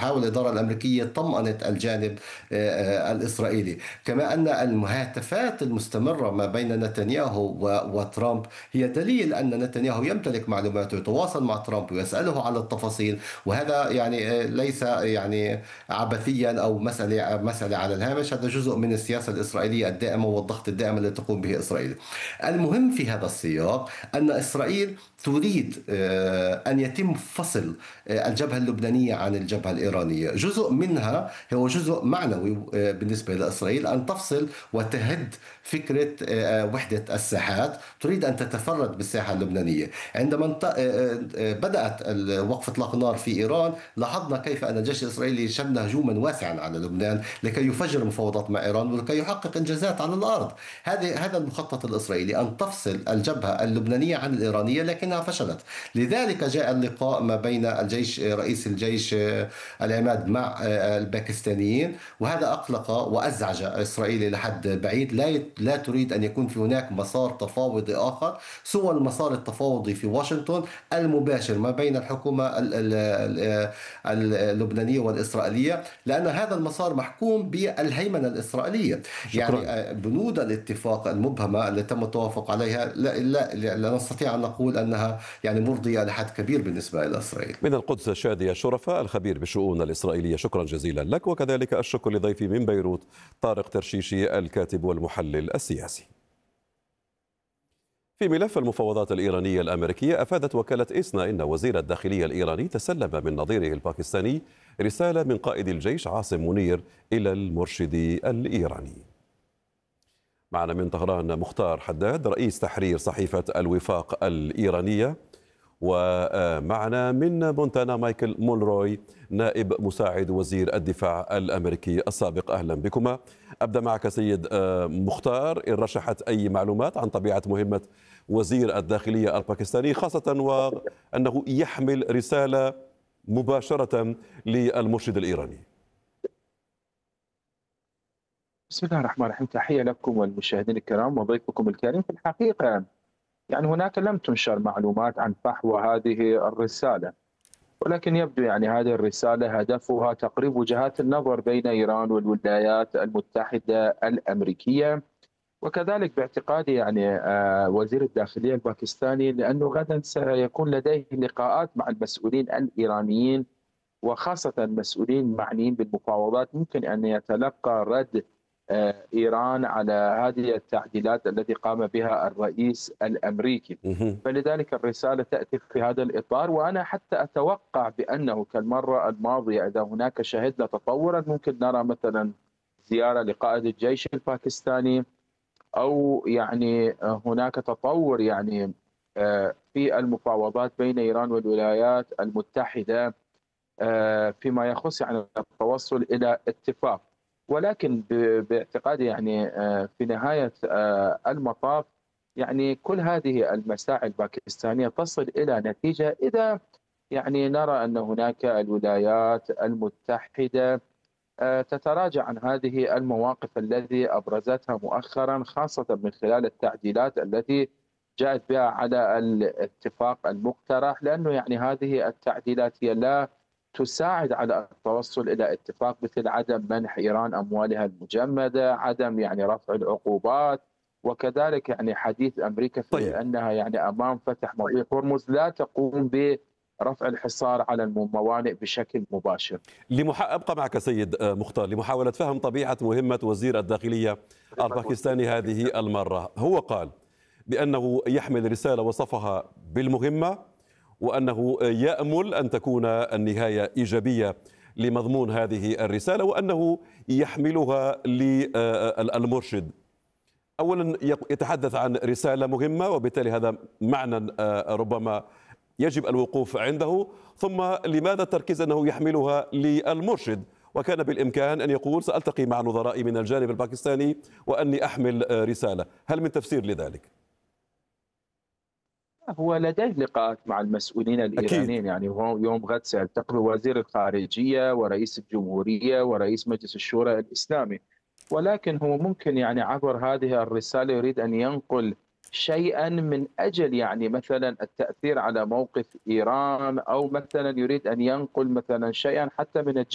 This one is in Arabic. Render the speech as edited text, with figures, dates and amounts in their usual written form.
تحاول الإدارة الأمريكية طمأنة الجانب الإسرائيلي. كما أن المهاتفات المستمرة ما بين نتنياهو وترامب هي دليل أن نتنياهو يمتلك معلومات ويتواصل مع ترامب ويسأله على التفاصيل، وهذا يعني ليس يعني عبثيا أو مسألة على الهامش. هذا جزء من السياسة الإسرائيلية الدائمة والضغط الدائم الذي تقوم به إسرائيل. المهم في هذا السياق أن إسرائيل تريد أن يتم فصل الجبهة اللبنانية عن الجبهة الإيرانية. جزء منها هو جزء معنوي بالنسبة لإسرائيل، أن تفصل وتهد فكرة وحدة الساحات. تريد أن تتفرد بالساحة اللبنانية. عندما بدأت وقف إطلاق النار في إيران، لاحظنا كيف أن الجيش الإسرائيلي شن هجوما واسعا على لبنان لكي يفجر مفاوضات مع إيران ولكي يحقق إنجازات على الأرض. هذا المخطط الإسرائيلي، أن تفصل الجبهة اللبنانية عن الإيرانية، لكنها فشلت. لذلك جاء اللقاء ما بين رئيس الجيش العماد مع الباكستانيين، وهذا أقلق وأزعج إسرائيل لحد بعيد. لا تريد أن يكون في هناك مسار تفاوضي آخر سوى المسار التفاوضي في واشنطن المباشر ما بين الحكومة اللبنانية والإسرائيلية، لأن هذا المسار محكوم بالهيمنة الإسرائيلية. يعني شكرا. بنود الاتفاق المبهمة التي تم التوافق عليها لا نستطيع أن نقول أنها يعني مرضية لحد كبير بالنسبة إلى إسرائيل. من القدس شادي الشرفة الخبير بالشؤون الإسرائيلية، شكرا جزيلا لك، وكذلك الشكر لضيفي من بيروت طارق ترشيشي الكاتب والمحلل السياسي. في ملف المفاوضات الإيرانية الأمريكية، أفادت وكالة إسنا إن وزير الداخلية الإيراني تسلم من نظيره الباكستاني رسالة من قائد الجيش عاصم منير إلى المرشد الإيراني. معنا من طهران مختار حداد رئيس تحرير صحيفة الوفاق الإيرانية، ومعنا من مونتانا مايكل مونروي نائب مساعد وزير الدفاع الأمريكي السابق. أهلا بكما. أبدأ معك سيد مختار، إن رشحت أي معلومات عن طبيعة مهمة وزير الداخلية الباكستاني، خاصة وأنه يحمل رسالة مباشرة للمرشد الإيراني. بسم الله الرحمن الرحيم، تحية لكم والمشاهدين الكرام وضيفكم الكريم. في الحقيقة يعني هناك لم تنشر معلومات عن فحوى هذه الرسالة، ولكن يبدو يعني هذه الرسالة هدفها تقريب وجهات النظر بين إيران والولايات المتحدة الأمريكية، وكذلك باعتقادي يعني وزير الداخلية الباكستاني، لأنه غدا سيكون لديه لقاءات مع المسؤولين الإيرانيين وخاصة المسؤولين معنيين بالمفاوضات، ممكن أن يتلقى رد إيران على هذه التعديلات التي قام بها الرئيس الأمريكي. فلذلك الرسالة تأتي في هذا الإطار، وأنا حتى أتوقع بأنه كالمرة الماضية إذا هناك شهدنا تطورا ممكن نرى مثلا زيارة لقائد الجيش الباكستاني، أو يعني هناك تطور يعني في المفاوضات بين إيران والولايات المتحدة فيما يخص يعني التوصل إلى اتفاق. ولكن باعتقادي يعني في نهاية المطاف يعني كل هذه المساعي الباكستانية تصل إلى نتيجة إذا يعني نرى أن هناك الولايات المتحدة تتراجع عن هذه المواقف التي أبرزتها مؤخرا، خاصة من خلال التعديلات التي جاءت بها على الاتفاق المقترح، لأنه يعني هذه التعديلات هي لا تساعد على التوصل إلى اتفاق، مثل عدم منح إيران أموالها المجمدة، عدم يعني رفع العقوبات، وكذلك يعني حديث أمريكا طيب، في أنها يعني أمام فتح مضيق هرمز لا تقوم برفع الحصار على الموانئ بشكل مباشر. أبقى معك سيد مختار لمحاولة فهم طبيعة مهمة وزير الداخلية الباكستاني هذه المرة. هو قال بأنه يحمل رسالة وصفها بالمهمة، وأنه يأمل أن تكون النهاية إيجابية لمضمون هذه الرسالة، وأنه يحملها للمرشد. أولا يتحدث عن رسالة مهمة، وبالتالي هذا معنى ربما يجب الوقوف عنده. ثم لماذا التركيز أنه يحملها للمرشد، وكان بالإمكان أن يقول سألتقي مع نظرائي من الجانب الباكستاني وأني أحمل رسالة؟ هل من تفسير لذلك؟ هو لديه لقاءات مع المسؤولين أكيد. الإيرانيين، يعني هو يوم غد سيلتقي وزير الخارجية ورئيس الجمهورية ورئيس مجلس الشورى الإسلامي، ولكن هو ممكن يعني عبر هذه الرسالة يريد أن ينقل شيئا من أجل يعني مثلا التأثير على موقف إيران، أو مثلا يريد أن ينقل مثلا شيئا حتى من